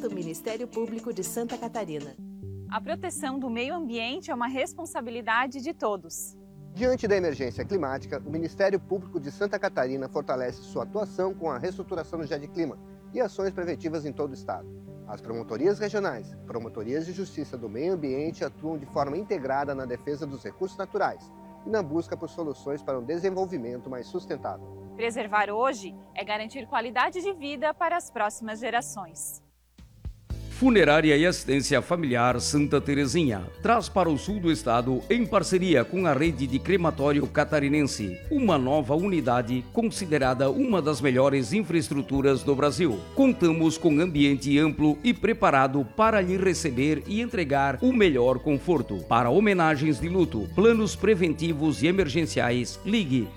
do Ministério Público de Santa Catarina. A proteção do meio ambiente é uma responsabilidade de todos. Diante da emergência climática, o Ministério Público de Santa Catarina fortalece sua atuação com a reestruturação do GED-Clima e ações preventivas em todo o estado. As promotorias regionais, promotorias de justiça do meio ambiente atuam de forma integrada na defesa dos recursos naturais e na busca por soluções para um desenvolvimento mais sustentável. Preservar hoje é garantir qualidade de vida para as próximas gerações. Funerária e Assistência Familiar Santa Terezinha traz para o sul do estado, em parceria com a rede de crematório catarinense, uma nova unidade considerada uma das melhores infraestruturas do Brasil. Contamos com ambiente amplo e preparado para lhe receber e entregar o melhor conforto. Para homenagens de luto, planos preventivos e emergenciais, ligue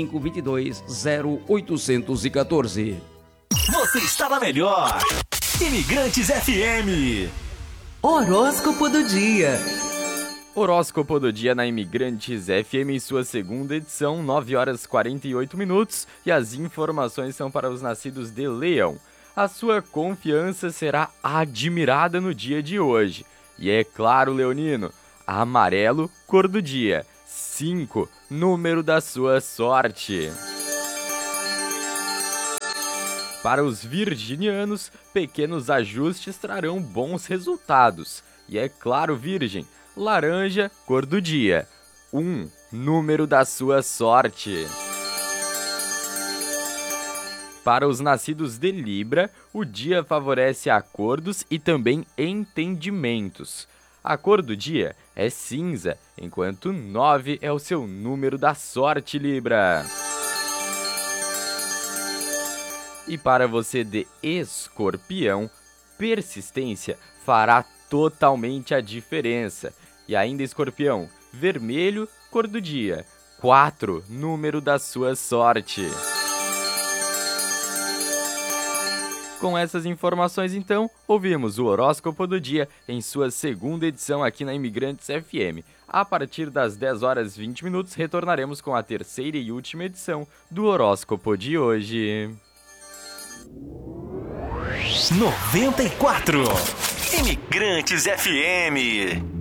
3522-0814. Você está na melhor! Imigrantes FM. Horóscopo do dia. Horóscopo do dia na Imigrantes FM em sua segunda edição, 9 horas 48 minutos, e as informações são para os nascidos de Leão. A sua confiança será admirada no dia de hoje. E é claro, leonino, amarelo, cor do dia, 5, número da sua sorte. Para os virginianos, pequenos ajustes trarão bons resultados. E é claro, Virgem, laranja, cor do dia, 1, número da sua sorte. Para os nascidos de Libra, o dia favorece acordos e também entendimentos. A cor do dia é cinza, enquanto 9 é o seu número da sorte, Libra. E para você de Escorpião, persistência fará totalmente a diferença. E ainda, Escorpião, vermelho, cor do dia, 4, número da sua sorte. Com essas informações, então, ouvimos o Horóscopo do Dia em sua segunda edição aqui na Imigrantes FM. A partir das 10 horas 20 minutos, retornaremos com a terceira e última edição do Horóscopo de hoje. 94 Imigrantes FM.